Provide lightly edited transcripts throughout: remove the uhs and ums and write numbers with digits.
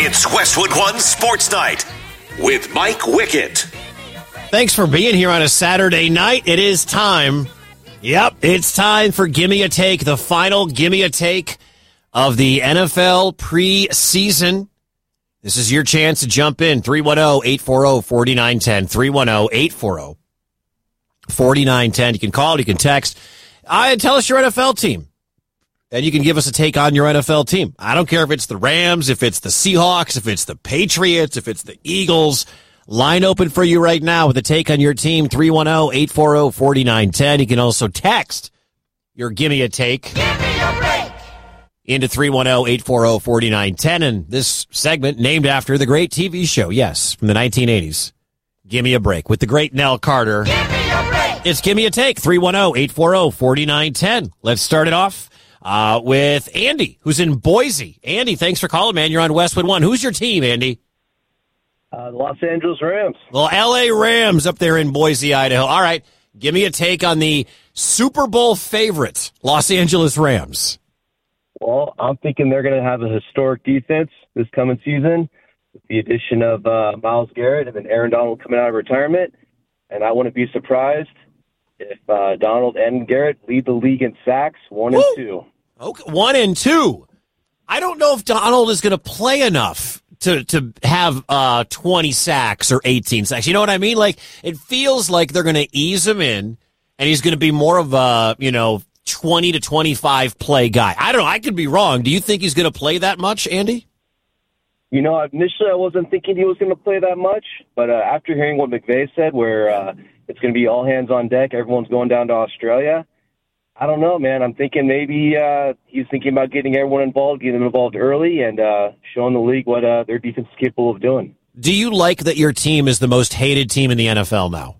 It's Westwood One Sports Night with Mike Wickett. Thanks for being here on a Saturday night. It is time. Yep, it's time for Gimme a Take, the final Gimme a Take of the NFL preseason. This is your chance to jump in. 310-840-4910. 310-840-4910. You can call, you can text. Tell us your NFL team. And you can give us a take on your NFL team. I don't care if it's the Rams, if it's the Seahawks, if it's the Patriots, if it's the Eagles. Line open for you right now with a take on your team, 310-840-4910. You can also text your Gimme a Take. Give me a break. Into 310-840-4910. And this segment named after the great TV show, yes, from the 1980s. Gimme a Break with the great Nell Carter. Give me a break. It's Gimme a Take, 310-840-4910. Let's start it off with Andy, who's in Boise. Andy, thanks for calling, man. You're on Westwood One. Who's your team, Andy? The Los Angeles Rams. Well, L.A. Rams up there in Boise, Idaho. All right, give me a take on the Super Bowl favorites, Los Angeles Rams. Well, I'm thinking they're going to have a historic defense this coming season with the addition of Myles Garrett and then Aaron Donald coming out of retirement. And I wouldn't be surprised if Donald and Garrett lead the league in sacks, 1 and 2. Okay, 1 and 2. I don't know if Donald is going to play enough to have 20 sacks or 18 sacks. You know what I mean? Like, it feels like they're going to ease him in, and he's going to be more of a, 20 to 25 play guy. I don't know. I could be wrong. Do you think he's going to play that much, Andy? Initially I wasn't thinking he was going to play that much, but after hearing what McVay said, where it's going to be all hands on deck, everyone's going down to Australia, I don't know, man. I'm thinking maybe he's thinking about getting everyone involved, getting them involved early, and showing the league what their defense is capable of doing. Do you like that your team is the most hated team in the NFL now?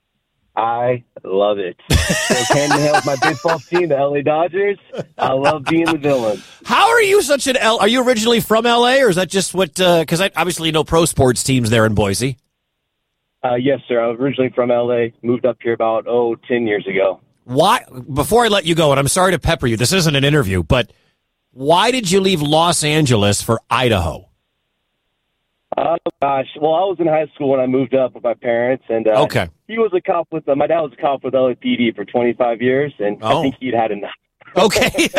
I love it. So hand in hand with my baseball team, the LA Dodgers. I love being the villain. How are you such an Are you originally from LA, or is that just what? Because I obviously know pro sports teams there in Boise. Yes, sir. I was originally from LA. Moved up here about 10 years ago. Why? Before I let you go, and I'm sorry to pepper you. This isn't an interview, but why did you leave Los Angeles for Idaho? Oh, gosh. Well, I was in high school when I moved up with my parents, and okay. He was a cop with my dad was a cop with LAPD for 25 years, and I think he'd had enough. Okay.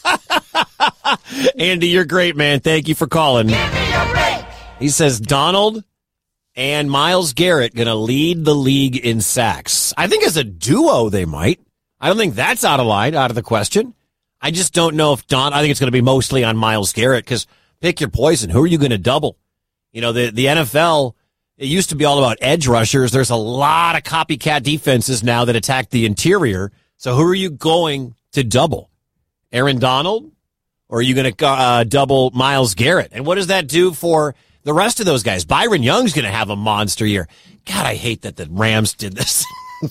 Andy, you're great, man. Thank you for calling. Give me a break. He says Donald and Myles Garrett going to lead the league in sacks. I think as a duo they might. I don't think that's out of the question. I just don't know if I think it's going to be mostly on Myles Garrett because pick your poison. Who are you going to double? The NFL, it used to be all about edge rushers. There's a lot of copycat defenses now that attack the interior. So who are you going to double? Aaron Donald? Or are you going to double Myles Garrett? And what does that do for the rest of those guys? Byron Young's going to have a monster year. God, I hate that the Rams did this.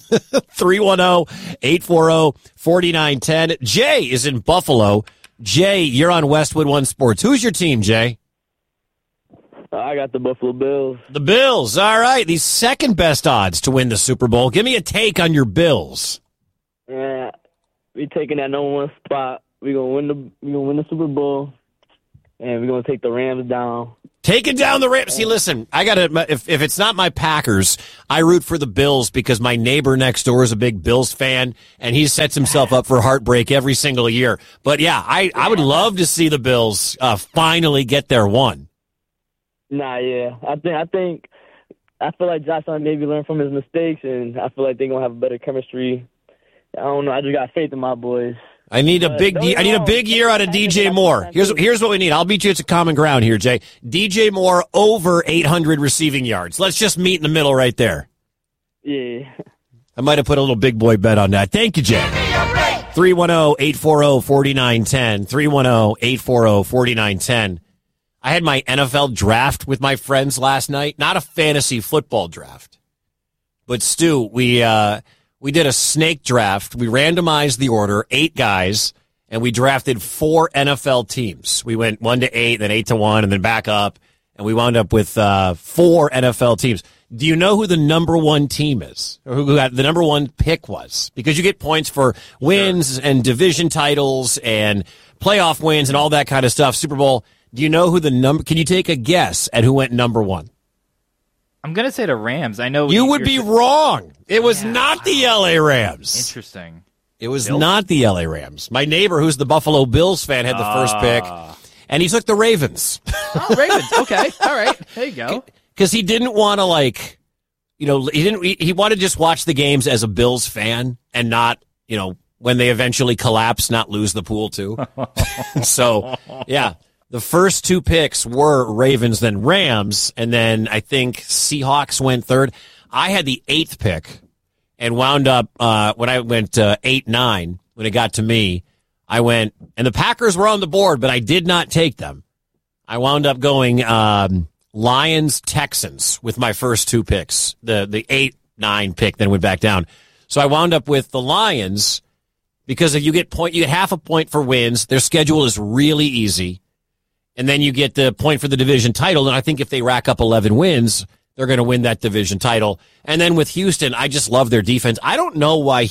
310-840-4910. Jay is in Buffalo. Jay, you're on Westwood One Sports. Who's your team, Jay? I got the Buffalo Bills. The Bills. All right. The second best odds to win the Super Bowl. Give me a take on your Bills. Yeah, we taking that number one spot. We're gonna win the Super Bowl, and we're gonna take the Rams down. Taking down the Rams. See, listen, I gotta. If it's not my Packers, I root for the Bills because my neighbor next door is a big Bills fan, and he sets himself up for heartbreak every single year. But yeah, I would love to see the Bills finally get their one. Nah, yeah, I feel like Josh Allen maybe learned from his mistakes, and I feel like they're gonna have a better chemistry. I don't know. I just got faith in my boys. I need a big year out of DJ Moore. Here's what we need. I'll meet you at common ground here, Jay. DJ Moore over 800 receiving yards. Let's just meet in the middle right there. Yeah. I might have put a little big boy bet on that. Thank you, Jay. 310-840-4910. 310-840-4910. I had my NFL draft with my friends last night. Not a fantasy football draft. But, Stu, we did a snake draft. We randomized the order, 8 guys, and we drafted 4 NFL teams. We went 1 to 8, then 8 to 1, and then back up, and we wound up with 4 NFL teams. Do you know who the number 1 team is, or who got the number 1 pick was? Because you get points for wins and division titles and playoff wins and all that kind of stuff. Super Bowl Do you know who can you take a guess at who went number 1? I'm going to say the Rams. I know you would be wrong. It was not the LA Rams. Interesting. It was not the LA Rams. My neighbor, who's the Buffalo Bills fan, had the first pick, and he took the Ravens. Oh, Ravens. Okay. All right. There you go. Because he didn't want to he wanted to just watch the games as a Bills fan and not, when they eventually collapse, not lose the pool too. So, yeah. The first 2 picks were Ravens, then Rams, and then I think Seahawks went third. I had the 8th pick and wound up, when I went 8-9, when it got to me, I went, and the Packers were on the board, but I did not take them. I wound up going Lions, Texans with my first 2 picks. The 8-9 pick then went back down. So I wound up with the Lions because if you get half a point for wins. Their schedule is really easy. And then you get the point for the division title. And I think if they rack up 11 wins, they're going to win that division title. And then with Houston, I just love their defense. I don't know why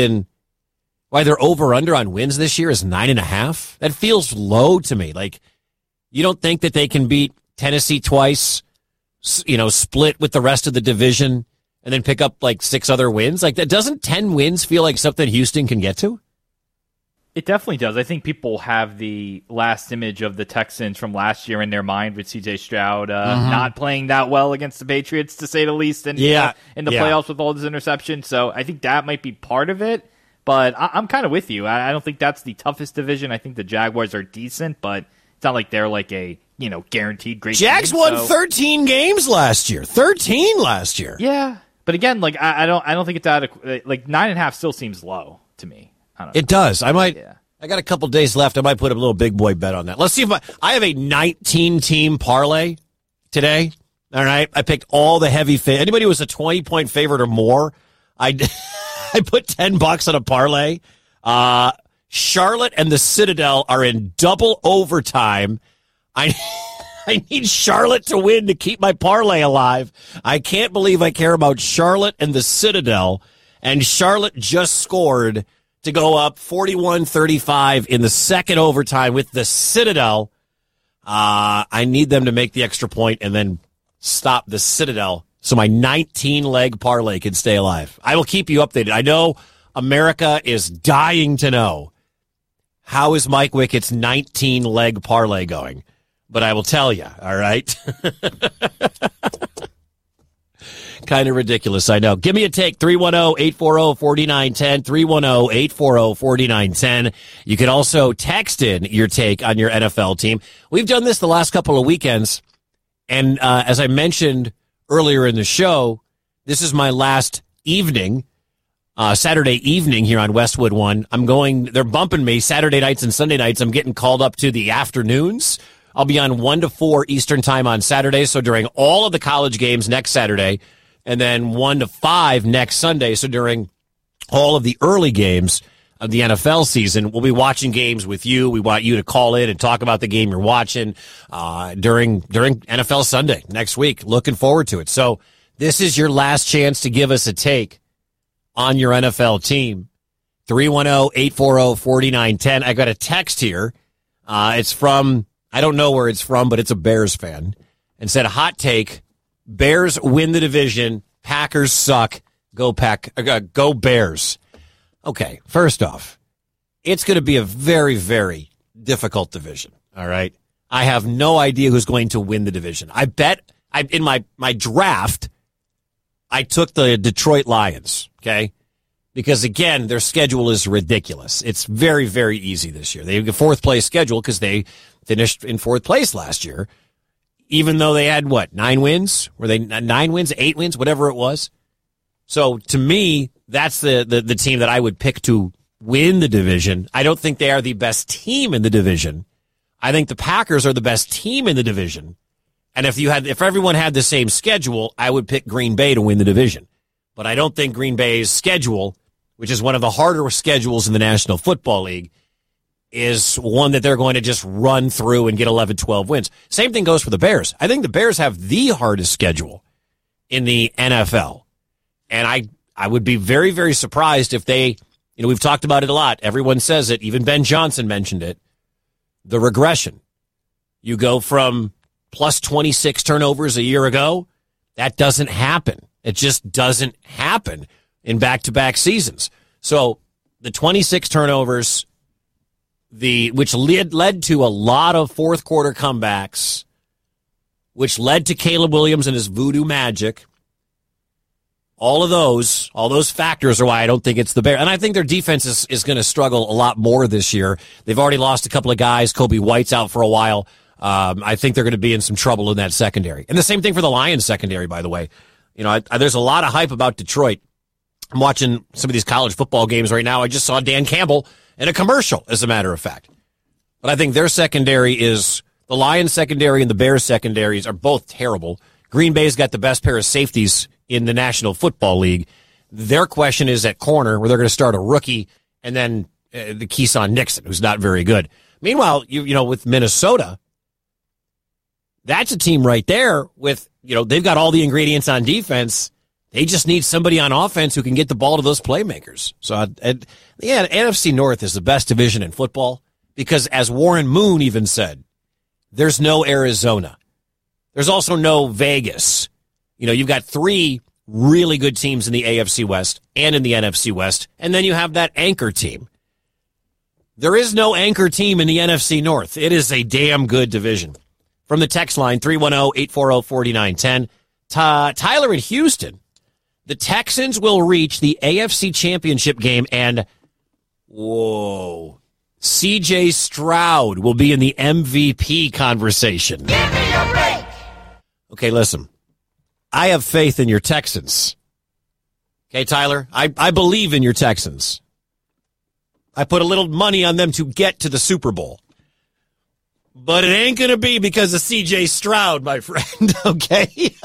their over-under on wins this year is 9.5. That feels low to me. Like, you don't think that they can beat Tennessee twice, split with the rest of the division, and then pick up like 6 other wins? Like, that doesn't 10 wins feel like something Houston can get to? It definitely does. I think people have the last image of the Texans from last year in their mind with C.J. Stroud not playing that well against the Patriots, to say the least, in the playoffs with all these interceptions. So I think that might be part of it. But I'm kind of with you. I don't think that's the toughest division. I think the Jaguars are decent, but it's not like they're like a guaranteed great Jags team, won 13 games last year. 13 last year. Yeah. But again, like I don't think it's adequate. Like 9.5 still seems low to me. I don't know. It does. I got a couple days left. I might put a little big boy bet on that. Let's see if I have a 19-team parlay today. All right. I picked all the heavy anybody who was a 20-point favorite or more. I put $10 on a parlay. Charlotte and the Citadel are in double overtime. I need Charlotte to win to keep my parlay alive. I can't believe I care about Charlotte and the Citadel. And Charlotte just scored to go up 41-35 in the second overtime with the Citadel. I need them to make the extra point and then stop the Citadel so my 19-leg parlay can stay alive. I will keep you updated. I know America is dying to know how is Mike Wickett's 19-leg parlay going, but I will tell you, all right? Kind of ridiculous, I know. Give me a take, 310-840-4910, 310-840-4910. You can also text in your take on your NFL team. We've done this the last couple of weekends, and as I mentioned earlier in the show, this is my last evening, Saturday evening here on Westwood One. They're bumping me Saturday nights and Sunday nights. I'm getting called up to the afternoons. I'll be on 1 to 4 Eastern time on Saturday, so during all of the college games next Saturday, and then 1 to 5 next Sunday. So during all of the early games of the NFL season, we'll be watching games with you. We want you to call in and talk about the game you're watching during NFL Sunday next week. Looking forward to it. So this is your last chance to give us a take on your NFL team. 310-840-4910. I got a text here. It's from, I don't know where it's from, but it's a Bears fan, and said, hot take, Bears win the division. Packers suck. Go Bears. Okay, first off, it's going to be a very, very difficult division, all right? I have no idea who's going to win the division. In my draft, I took the Detroit Lions, okay? Because, again, their schedule is ridiculous. It's very, very easy this year. They have a fourth-place schedule because they finished in fourth place last year. Even though they had, 9 wins? Were they 9 wins, 8 wins, whatever it was? So, to me, that's the team that I would pick to win the division. I don't think they are the best team in the division. I think the Packers are the best team in the division. And if everyone had the same schedule, I would pick Green Bay to win the division. But I don't think Green Bay's schedule, which is one of the harder schedules in the National Football League, is one that they're going to just run through and get 11, 12 wins. Same thing goes for the Bears. I think the Bears have the hardest schedule in the NFL. And I would be very, very surprised if they, we've talked about it a lot. Everyone says it. Even Ben Johnson mentioned it. The regression. You go from plus 26 turnovers a year ago. That doesn't happen. It just doesn't happen in back-to-back seasons. So the 26 turnovers, which led to a lot of fourth-quarter comebacks, which led to Caleb Williams and his voodoo magic. All those factors are why I don't think it's the Bears. And I think their defense is going to struggle a lot more this year. They've already lost a couple of guys. Kobe White's out for a while. I think they're going to be in some trouble in that secondary. And the same thing for the Lions secondary, by the way. You know, there's a lot of hype about Detroit. I'm watching some of these college football games right now. I just saw Dan Campbell in a commercial, as a matter of fact. But I think their secondary the Lions secondary and the Bears secondaries are both terrible. Green Bay's got the best pair of safeties in the National Football League. Their question is at corner, where they're going to start a rookie and then the Keeson Nixon, who's not very good. Meanwhile, you know, with Minnesota, that's a team right there with, you know, they've got all the ingredients on defense. They just need somebody on offense who can get the ball to those playmakers. So, NFC North is the best division in football because, as Warren Moon even said, there's no Arizona. There's also no Vegas. You know, you've got 3 really good teams in the AFC West and in the NFC West, and then you have that anchor team. There is no anchor team in the NFC North. It is a damn good division. From the text line, 310-840-4910, Tyler in Houston, the Texans will reach the AFC Championship game and, C.J. Stroud will be in the MVP conversation. Give me a break. Okay, listen. I have faith in your Texans. Okay, Tyler? I believe in your Texans. I put a little money on them to get to the Super Bowl. But it ain't going to be because of C.J. Stroud, my friend, okay?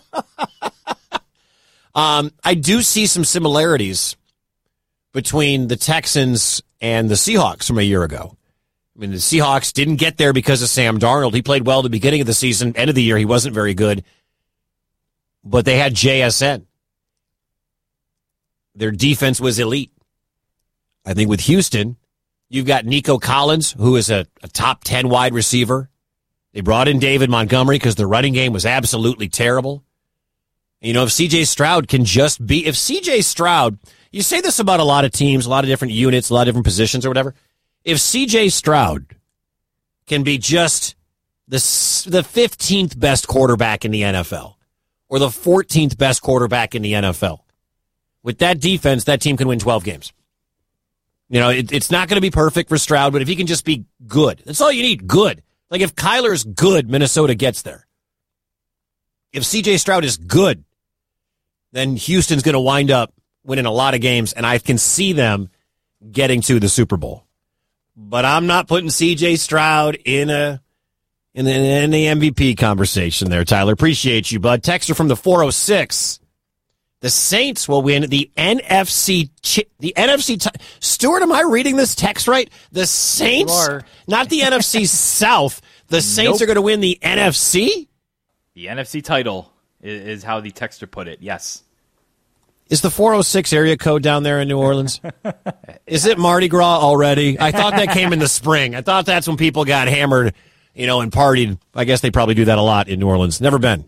I do see some similarities between the Texans and the Seahawks from a year ago. I mean, the Seahawks didn't get there because of Sam Darnold. He played well at the beginning of the season. End of the year, he wasn't very good. But they had JSN. Their defense was elite. I think with Houston, you've got Nico Collins, who is a top 10 wide receiver. They brought in David Montgomery because the running game was absolutely terrible. You know, if C.J. Stroud can just be... If C.J. Stroud... You say this about a lot of teams, a lot of different units, a lot of different positions or whatever. If C.J. Stroud can be just the 15th best quarterback in the NFL or the 14th best quarterback in the NFL, with that defense, that team can win 12 games. You know, it's not going to be perfect for Stroud, but if he can just be good, that's all you need, good. Like if Kyler's good, Minnesota gets there. If C.J. Stroud is good, then Houston's going to wind up winning a lot of games, and I can see them getting to the Super Bowl. But I'm not putting C.J. Stroud in the MVP conversation there, Tyler. Appreciate you, bud. Texter from the 406. The Saints will win the NFC. Stuart, am I reading this text right? The Saints, not the NFC South. The Saints are going to win the NFC? The NFC title is how the texter put it, yes. Is the 406 area code down there in New Orleans? Is it Mardi Gras already? I thought that came in the spring. I thought that's when people got hammered, you know, and partied. I guess they probably do that a lot in New Orleans. Never been.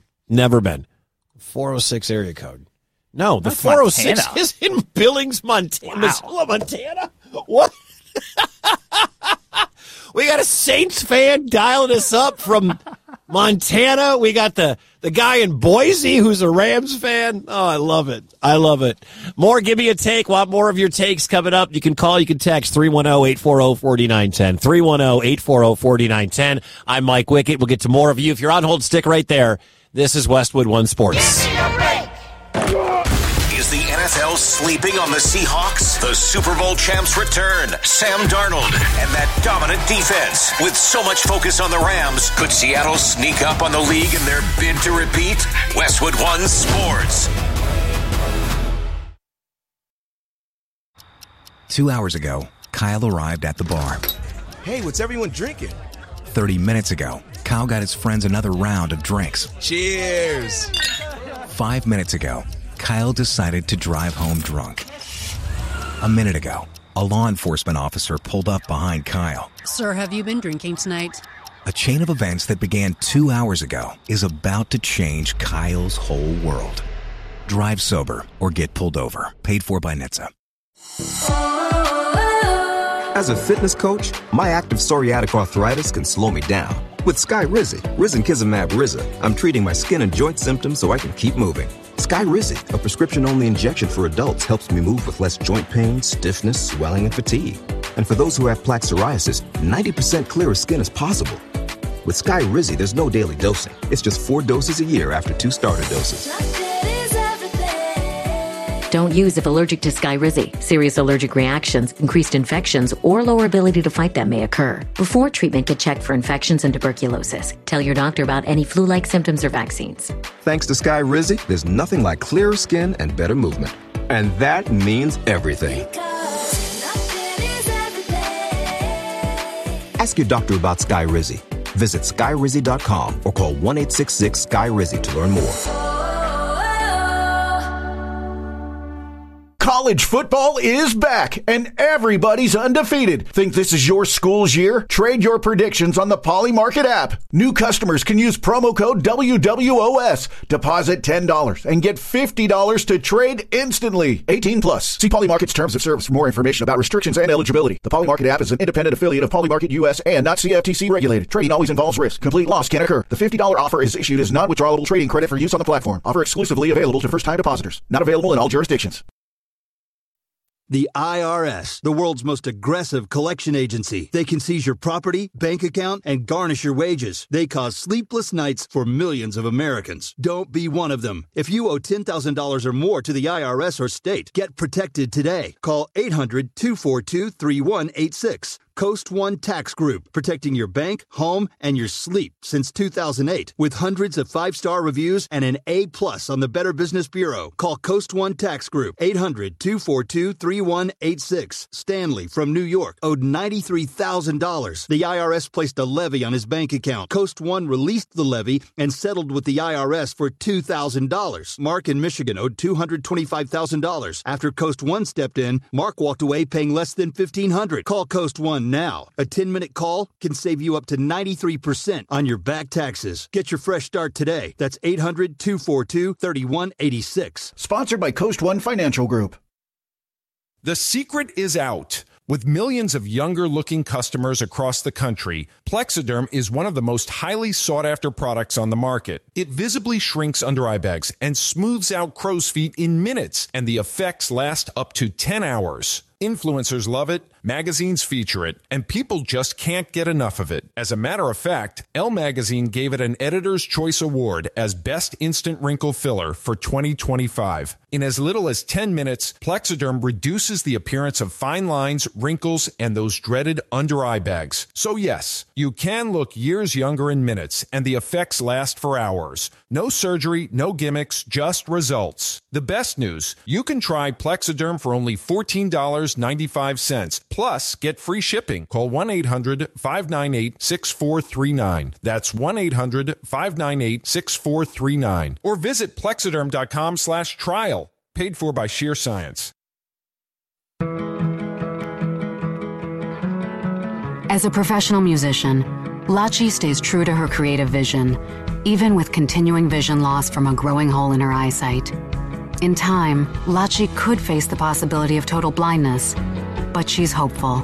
406 area code. No, the 406 Montana. Is in Billings, Montana. Wow. Missoula, Montana? What? We got a Saints fan dialing us up from Montana. We got the guy in Boise who's a Rams fan. Oh, I love it. More Give Me a Take. Want more of your takes coming up. You can call, you can text 310-840-4910. 310-840-4910. I'm Mike Wickett. We'll get to more of you. If you're on hold, stick right there. This is Westwood One Sports. Give me a break. Is the NFL sleeping on the Seahawks? The Super Bowl champs return. Sam Darnold and that dominant defense. With so much focus on the Rams, could Seattle sneak up on the league in their bid to repeat? Westwood One Sports. 2 hours ago, Kyle arrived at the bar. Hey, what's everyone drinking? 30 minutes ago, Kyle got his friends another round of drinks. Cheers! 5 minutes ago, Kyle decided to drive home drunk. A minute ago, a law enforcement officer pulled up behind Kyle. Sir, have you been drinking tonight? A chain of events that began 2 hours ago is about to change Kyle's whole world. Drive sober or get pulled over. Paid for by NHTSA. As a fitness coach, my active psoriatic arthritis can slow me down. With Skyrizi, risankizumab Riza, I'm treating my skin and joint symptoms so I can keep moving. Skyrizi, a prescription-only injection for adults, helps me move with less joint pain, stiffness, swelling, and fatigue. And for those who have plaque psoriasis, 90% clearer skin is possible. With Skyrizi, there's no daily dosing. It's just 4 doses a year after 2 starter doses. Don't use if allergic to Skyrizi. Serious allergic reactions, increased infections, or lower ability to fight them may occur. Before treatment, get checked for infections and tuberculosis. Tell your doctor about any flu-like symptoms or vaccines. Thanks to Skyrizi, there's nothing like clearer skin and better movement. And that means everything. Ask your doctor about Skyrizi. Visit Skyrizi.com or call 1-866-SKY-RIZZI to learn more. College football is back, and everybody's undefeated. Think this is your school's year? Trade your predictions on the Polymarket app. New customers can use promo code WWOS. Deposit $10 and get $50 to trade instantly. 18 plus. See Polymarket's terms of service for more information about restrictions and eligibility. The Polymarket app is an independent affiliate of Polymarket US and not CFTC regulated. Trading always involves risk. Complete loss can occur. The $50 offer is issued as non-withdrawable trading credit for use on the platform. Offer exclusively available to first-time depositors. Not available in all jurisdictions. The IRS, the world's most aggressive collection agency. They can seize your property, bank account, and garnish your wages. They cause sleepless nights for millions of Americans. Don't be one of them. If you owe $10,000 or more to the IRS or state, get protected today. Call 800-242-3186. Coast One Tax Group, protecting your bank, home, and your sleep since 2008. With hundreds of 5-star reviews and an A+ on the Better Business Bureau. Call Coast One Tax Group, 800-242-3186. Stanley from New York owed $93,000. The IRS placed a levy on his bank account. Coast One released the levy and settled with the IRS for $2,000. Mark in Michigan owed $225,000. After Coast One stepped in, Mark walked away paying less than $1,500. Call Coast One now. A 10-minute call can save you up to 93% on your back taxes. Get your fresh start today. That's 800-242-3186. Sponsored by Coast One Financial Group. The secret is out. With millions of younger-looking customers across the country, Plexiderm is one of the most highly sought-after products on the market. It visibly shrinks under-eye bags and smooths out crow's feet in minutes, and the effects last up to 10 hours. Influencers love it, magazines feature it, and people just can't get enough of it. As a matter of fact, Elle Magazine gave it an Editor's Choice Award as Best Instant Wrinkle Filler for 2025. In as little as 10 minutes, Plexiderm reduces the appearance of fine lines, wrinkles, and those dreaded under-eye bags. So yes, you can look years younger in minutes, and the effects last for hours. No surgery, no gimmicks, just results. The best news, you can try Plexiderm for only $14.95. Plus, get free shipping. Call 1-800-598-6439. That's 1-800-598-6439. Or visit Plexiderm.com/trial. Paid for by Sheer Science. As a professional musician, Lachi stays true to her creative vision, even with continuing vision loss from a growing hole in her eyesight. In time, Lachi could face the possibility of total blindness, but she's hopeful.